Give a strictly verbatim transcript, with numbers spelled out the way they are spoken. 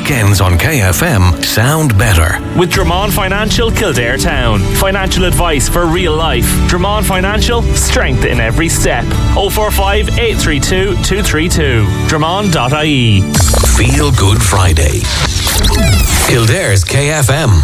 weekends on K F M sound better. With Dramond Financial Kildare Town. Financial advice for real life. Dramond Financial, strength in every step. oh four five, eight three two, two three two. Dramond dot I E. Feel Good Friday. Kildare's K F M.